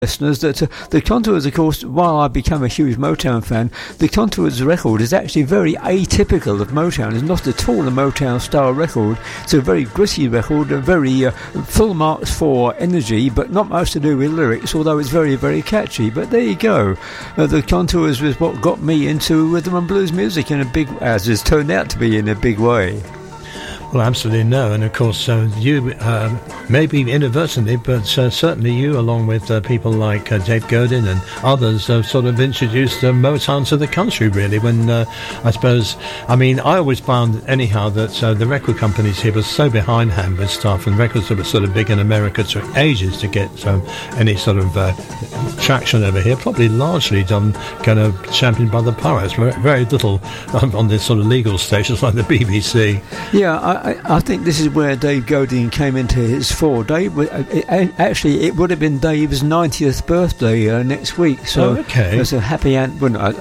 listeners that the Contours, of course, while I became a huge Motown fan, the Contours record is actually very atypical of Motown. It's not at all a Motown style record. It's a very gritty record, a very full marks for energy, but not much to do with lyrics, although it's very, very catchy. But there you go. The Contours was what got me into rhythm and blues music in a big, as it's turned out to be, in a big way. Well, absolutely no. And of course, you, maybe inadvertently, but certainly you, along with people like Dave Godin and others, sort of introduced Motown to the country, really. When I suppose, I mean, I always found, anyhow, that the record companies here were so behindhand with stuff, and records that were sort of big in America took ages to get any sort of traction over here, probably largely done kind of championed by the Pirates, very little on this sort of legal stations like the BBC. Yeah, I think this is where Dave Godin came into his fore. Dave, actually, it would have been Dave's 90th birthday next week, so it's a happy, a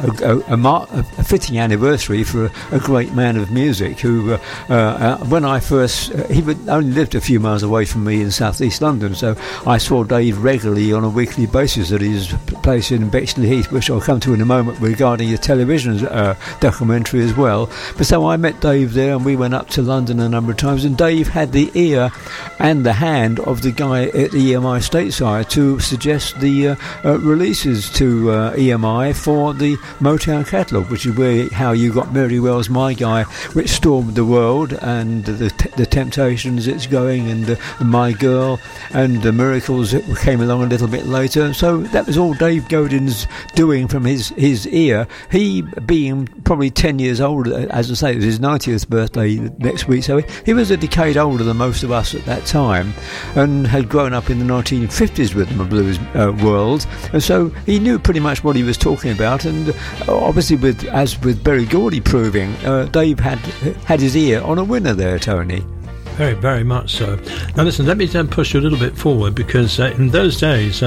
fitting anniversary for a great man of music. Who, when I first, he only lived a few miles away from me in South East London, so I saw Dave regularly on a weekly basis at his place in Bexley Heath, which I'll come to in a moment regarding a television documentary as well. But so I met Dave there, and we went up to London a number of times, and Dave had the ear and the hand of the guy at EMI stateside to suggest the releases to EMI for the Motown catalogue, which is how you got Mary Wells' My Guy, which stormed the world, and the Temptations, It's Going, and My Girl, and the Miracles that came along a little bit later. So that was all Dave Godin's doing from his ear. He, being probably 10 years old, as I say, it was his 90th birthday next week, so he was a decade older than most of us at that time, and had grown up in the 1950s rhythm and blues world, and so he knew pretty much what he was talking about. And obviously, as with Berry Gordy proving, Dave had his ear on a winner there, Tony. Very, very much so. Now listen, let me then push you a little bit forward, because in those days,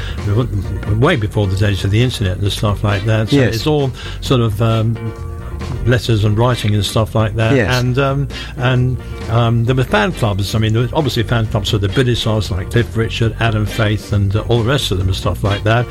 way before the days of the internet and stuff like that, yes, it's all sort of letters and writing and stuff like that. Yes. And there were fan clubs. I mean, there were obviously fan clubs for the British stars like Cliff Richard, Adam Faith, and all the rest of them and stuff like that.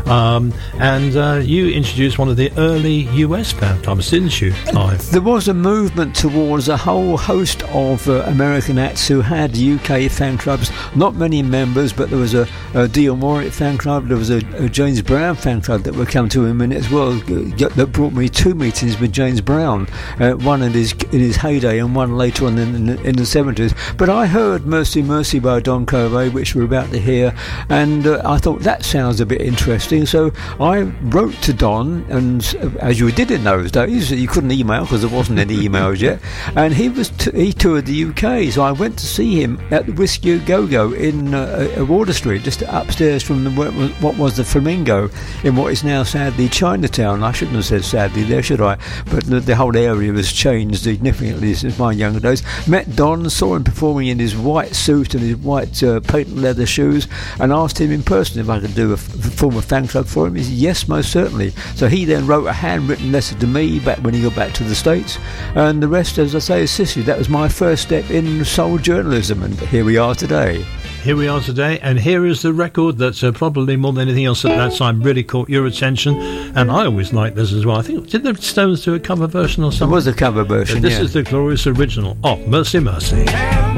And you introduced one of the early US fan clubs, didn't you, Clive? There was a movement towards a whole host of American acts who had UK fan clubs. Not many members, but there was a Dionne Warwick fan club. There was a James Brown fan club that we'll come to in a minute as well, that brought me 2 meetings with James Brown, one in his heyday and one later on in the 70s. But I heard Mercy Mercy by Don Covey, which we're about to hear, and I thought that sounds a bit interesting, so I wrote to Don, and as you did in those days, you couldn't email because there wasn't any emails yet, and he toured the UK, so I went to see him at the Whiskey Go-Go in Water Street, just upstairs from what was the Flamingo in what is now sadly Chinatown. I shouldn't have said sadly there, should I? But the whole area has changed significantly since my younger days. Met Don, saw him performing in his white suit and his white patent leather shoes, and asked him in person if I could do a form of fan club for him. He said yes, most certainly. So he then wrote a handwritten letter to me back when he got back to the States, and the rest, as I say, is history. That was my first step in soul journalism, and here we are today. Here we are today, and here is the record that's probably more than anything else at that time really caught your attention, and I always liked this as well. I think, did the Stones do a cover version or something? It was a cover version, This is the glorious original of Mercy Mercy.